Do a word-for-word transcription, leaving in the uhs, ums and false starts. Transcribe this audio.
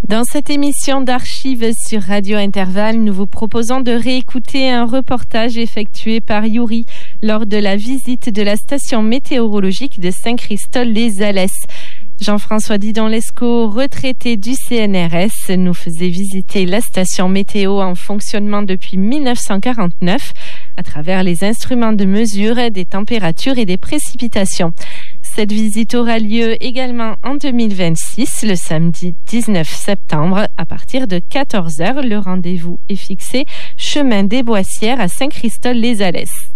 Dans cette émission d'archives sur Radio Intervalle, nous vous proposons de réécouter un reportage effectué par Yuri lors de la visite de la station météorologique de Saint-Christol-les-Alès. Jean-François Didon-Lescaut, retraité du C N R S, nous faisait visiter la station météo en fonctionnement depuis dix-neuf cent quarante-neuf à travers les instruments de mesure des températures et des précipitations. Cette visite aura lieu également en deux mille vingt-six, le samedi dix-neuf septembre, à partir de quatorze heures. Le rendez-vous est fixé chemin des Boissières à Saint-Christol-les-Alès.